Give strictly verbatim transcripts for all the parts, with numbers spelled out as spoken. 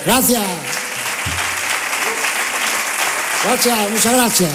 Gracias. Gracias, muchas gracias.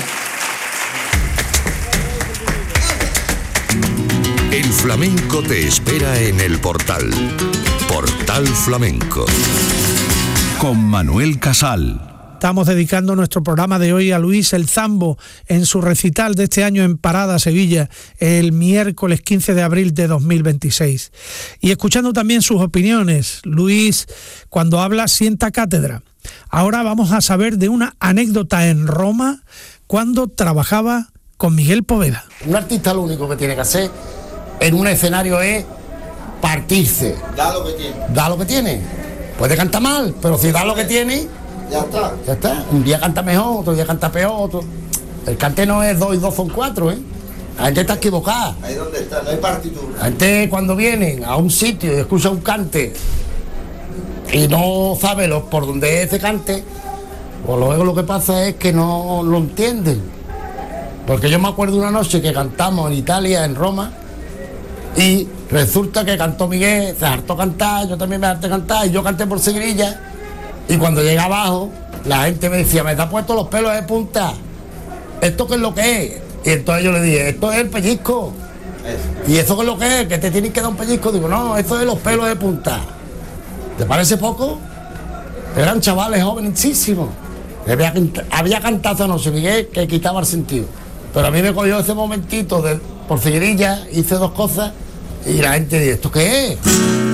El flamenco te espera en el Portal. Portal Flamenco. Con Manuel Casal. Estamos dedicando nuestro programa de hoy a Luis El Zambo en su recital de este año en Parada, Sevilla, el miércoles quince de abril de dos mil veintiséis. Y escuchando también sus opiniones. Luis, cuando habla, sienta cátedra. Ahora vamos a saber de una anécdota en Roma cuando trabajaba con Miguel Poveda. Un artista lo único que tiene que hacer en un escenario es partirse. Da lo que tiene. Da lo que tiene. Puede cantar mal, pero si da lo que tiene, ya está. Ya está. Un día canta mejor, otro día canta peor, otro. El cante no es dos y dos son cuatro, ¿eh? La gente está equivocada. Ahí donde está, no hay partitura. La gente cuando vienen a un sitio y escucha un cante y no sabe lo, por dónde es ese cante, pues luego lo que pasa es que no lo entienden. Porque yo me acuerdo una noche que cantamos en Italia, en Roma, y resulta que cantó Miguel, se hartó cantar, yo también me harté cantar, y yo canté por seguirilla, y cuando llegué abajo, la gente me decía, me te ha puesto los pelos de punta, ¿esto qué es lo que es? Y entonces yo le dije, esto es el pellizco. Eso. ¿Y eso qué es lo que es? ¿Que te tienes que dar un pellizco? Digo, no, esto es los pelos de punta. ¿Te parece poco? Eran chavales jovencísimos. Había, había cantado anoche Miguel que quitaba el sentido. Pero a mí me cogió ese momentito de por seguirilla, hice dos cosas y la gente dice, ¿esto qué es?